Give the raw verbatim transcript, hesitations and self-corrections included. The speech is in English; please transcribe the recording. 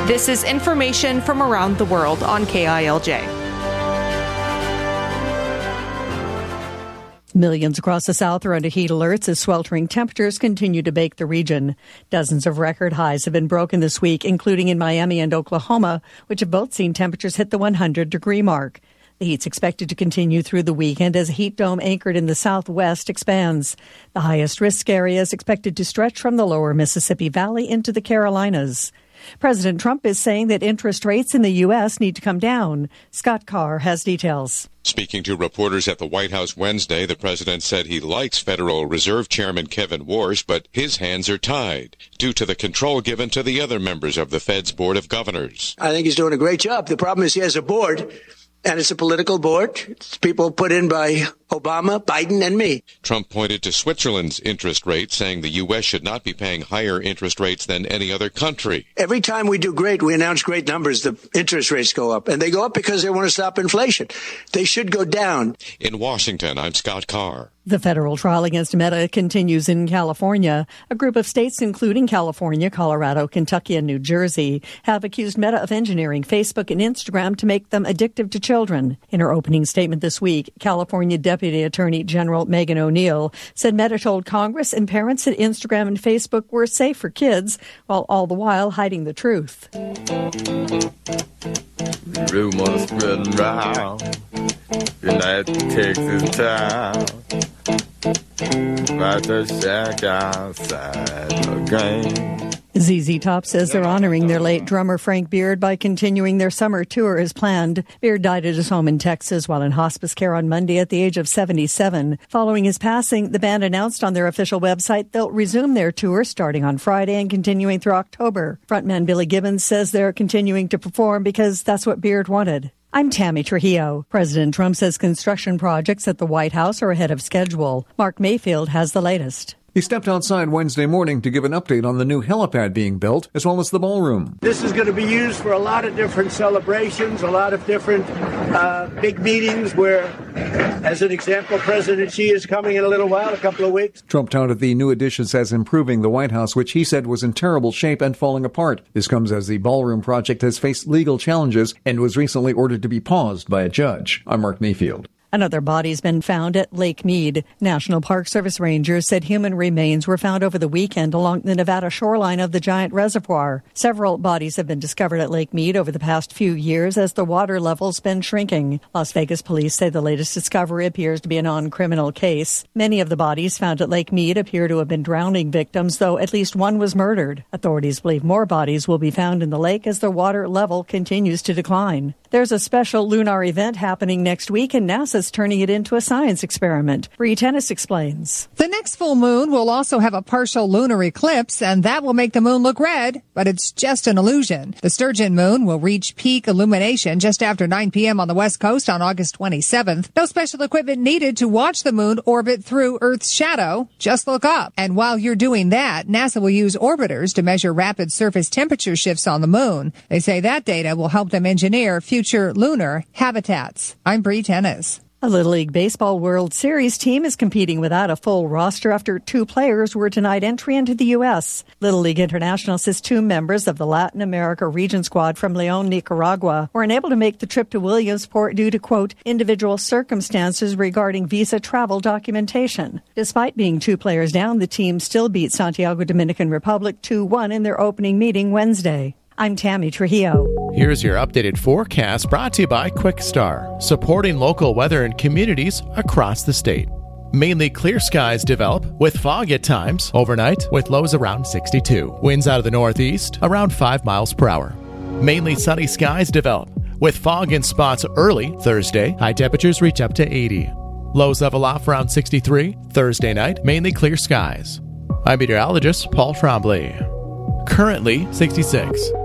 This is information from around the world on K I L J. Millions across the South are under heat alerts as sweltering temperatures continue to bake the region. Dozens of record highs have been broken this week, including in Miami and Oklahoma, which have both seen temperatures hit the one hundred degree mark. The heat's expected to continue through the weekend as a heat dome anchored in the southwest expands. The highest risk area is expected to stretch from the lower Mississippi Valley into the Carolinas. President Trump is saying that interest rates in the U S need to come down. Scott Carr has details. Speaking to reporters at the White House Wednesday, the president said he likes Federal Reserve Chairman Kevin Warsh, but his hands are tied due to the control given to the other members of the Fed's Board of Governors. I think he's doing a great job. The problem is he has a board, and it's a political board. It's people put in by Obama, Biden, and me. Trump pointed to Switzerland's interest rate, saying the U S should not be paying higher interest rates than any other country. Every time we do great, we announce great numbers, the interest rates go up. And they go up because they want to stop inflation. They should go down. In Washington, I'm Scott Carr. The federal trial against Meta continues in California. A group of states, including California, Colorado, Kentucky, and New Jersey, have accused Meta of engineering Facebook and Instagram to make them addictive to children. In her opening statement this week, California Deputy Attorney General Megan O'Neill said Meta told Congress and parents that Instagram and Facebook were safe for kids, while all the while hiding the truth. Rumors spreading round. United Texas town. About to shack outside the game. Z Z Top says they're honoring their late drummer Frank Beard by continuing their summer tour as planned. Beard died at his home in Texas while in hospice care on Monday at the age of seventy-seven. Following his passing, the band announced on their official website they'll resume their tour starting on Friday and continuing through October. Frontman Billy Gibbons says they're continuing to perform because that's what Beard wanted. I'm Tammy Trujillo. President Trump says construction projects at the White House are ahead of schedule. Mark Mayfield has the latest. He stepped outside Wednesday morning to give an update on the new helipad being built, as well as the ballroom. This is going to be used for a lot of different celebrations, a lot of different uh, big meetings where, as an example, President Xi is coming in a little while, a couple of weeks. Trump touted the new additions as improving the White House, which he said was in terrible shape and falling apart. This comes as the ballroom project has faced legal challenges and was recently ordered to be paused by a judge. I'm Mark Mayfield. Another body's been found at Lake Mead. National Park Service rangers said human remains were found over the weekend along the Nevada shoreline of the giant reservoir. Several bodies have been discovered at Lake Mead over the past few years as the water level's been shrinking. Las Vegas police say the latest discovery appears to be a non-criminal case. Many of the bodies found at Lake Mead appear to have been drowning victims, though at least one was murdered. Authorities believe more bodies will be found in the lake as the water level continues to decline. There's a special lunar event happening next week, and NASA's turning it into a science experiment. Bree Tennis explains. The next full moon will also have a partial lunar eclipse, and that will make the moon look red, but it's just an illusion. The Sturgeon moon will reach peak illumination just after nine p.m. on the West Coast on August twenty-seventh. No special equipment needed to watch the moon orbit through Earth's shadow. Just look up. And while you're doing that, NASA will use orbiters to measure rapid surface temperature shifts on the moon. They say that data will help them engineer future lunar habitats. I'm Bree Tennis. A Little League Baseball World Series team is competing without a full roster after two players were denied entry into the U S. Little League International says two members of the Latin America region squad from León, Nicaragua, were unable to make the trip to Williamsport due to, quote, individual circumstances regarding visa travel documentation. Despite being two players down, the team still beat Santiago Dominican Republic two one in their opening meeting Wednesday. I'm Tammy Trujillo. Here's your updated forecast brought to you by QuickStar, supporting local weather in communities across the state. Mainly clear skies develop with fog at times overnight with lows around sixty-two. Winds out of the northeast around five miles per hour. Mainly sunny skies develop with fog in spots early Thursday. High temperatures reach up to eighty. Lows level off around sixty-three. Thursday night, mainly clear skies. I'm meteorologist Paul Trombley. Currently sixty-six.